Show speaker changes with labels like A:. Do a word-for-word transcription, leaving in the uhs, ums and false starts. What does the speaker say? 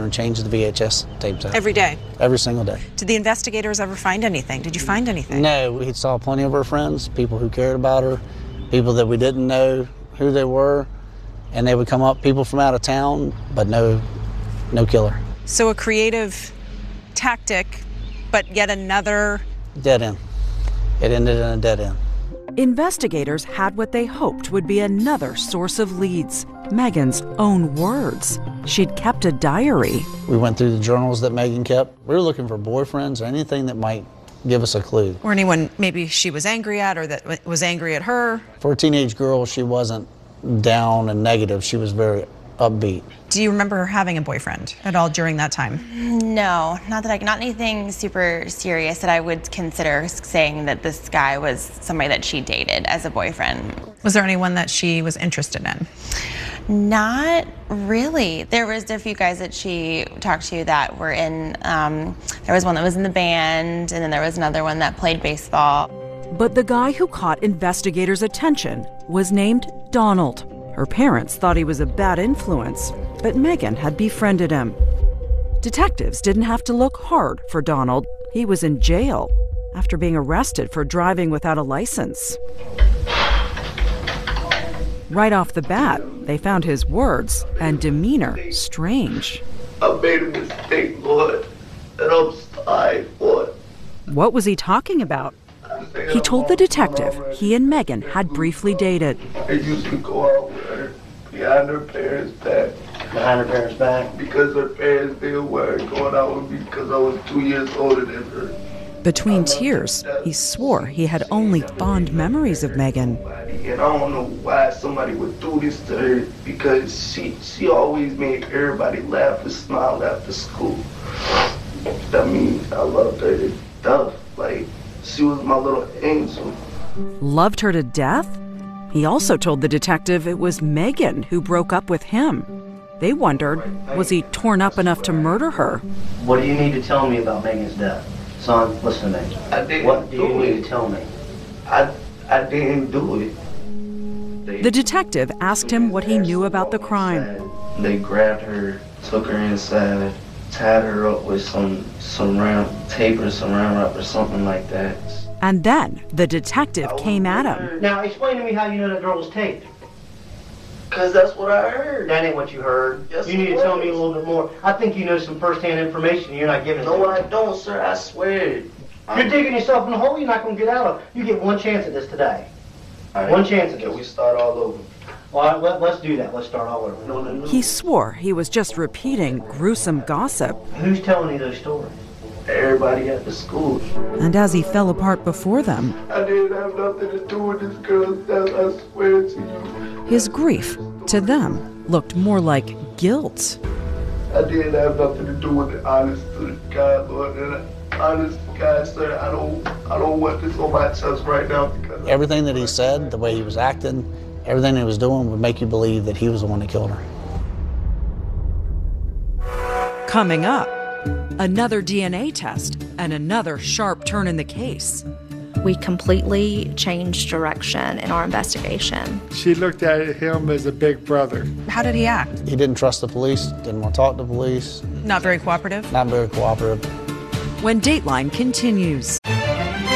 A: and change the V H S tapes out.
B: Every day?
A: Every single day.
B: Did the investigators ever find anything? Did you find anything?
A: No, we saw plenty of her friends, people who cared about her, people that we didn't know who they were, and they would come up, people from out of town, but no, no killer.
B: So a creative tactic, but yet another...
A: Dead end. It ended in a dead end.
C: Investigators had what they hoped would be another source of leads, Megan's own words. She'd kept a diary.
A: We went through the journals that Megan kept. We were looking for boyfriends or anything that might give us a clue.
B: Or anyone maybe she was angry at or that was angry at her.
A: For a teenage girl, she wasn't down and negative. She was very upbeat.
B: Do you remember her having a boyfriend at all during that time?
D: No, not that I, not anything super serious that I would consider saying that this guy was somebody that she dated as a boyfriend.
B: Was there anyone that she was interested in?
D: Not really. There was a few guys that she talked to that were in, um, there was one that was in the band, and then there was another one that played baseball.
C: But the guy who caught investigators' attention was named Donald. Her parents thought he was a bad influence, but Megan had befriended him. Detectives didn't have to look hard for Donald. He was in jail after being arrested for driving without a license. Right off the bat, they found his words and demeanor strange.
E: I made a mistake, Lord, and I'm sorry for it.
C: What was he talking about? He told the detective he and Megan had briefly dated.
E: I used to go out with her behind her parents' back.
F: Behind her parents' back?
E: Because her parents didn't want her going out with me because I was two years older than her.
C: Between tears, he swore he had only fond memories of Megan.
E: And I don't know why somebody would do this to her, because she, she always made everybody laugh and smile after school. I mean, I loved her to death. Like, she was my little angel.
C: Loved her to death? He also told the detective it was Megan who broke up with him. They wondered, was he torn up enough to murder her?
F: What do you need to tell me about Megan's death? Son, listen to me.
E: I didn't
F: what do
E: do
F: you
E: it.
F: need to tell me?
E: I, I didn't do it. They,
C: the detective asked him what he knew about the crime.
E: They grabbed her, took her inside, tied her up with some some round tape or some round wrap or something like that.
C: And then the detective came at him.
F: Now explain to me how you know that girl was taped.
E: Cause that's what I heard.
F: That ain't what you heard.
E: Yes,
F: you need to
E: was.
F: tell me a little bit more. I think you know some first-hand information you're not giving.
E: No, I don't, sir. I swear.
F: You're digging yourself in a hole you're not going to get out of. You get one chance at this today.
E: Right.
F: One chance at this.
E: Can we start all over?
F: All right, let, let's do that. Let's start all over. No, no, no.
C: He swore he was just repeating gruesome gossip.
F: Who's telling you those stories?
E: Everybody at the school.
C: And as he fell apart before them,
E: I didn't have nothing to do with this girl's death, I swear to you.
C: His grief, to them, looked more like guilt.
E: I didn't have nothing to do with it, honest to God, Lord. And honest to God, sir, I don't, I don't want this on my chest right now. Because everything that he said, the way he was acting, everything he was doing would make you believe that he was the one that killed her.
C: Coming up, another D N A test and another sharp turn in the case.
G: We completely changed direction in our investigation.
H: She looked at him as a big brother.
B: How did he act?
A: He didn't trust the police, didn't want to talk to the police.
B: Not very cooperative?
A: Not very cooperative.
C: When Dateline continues.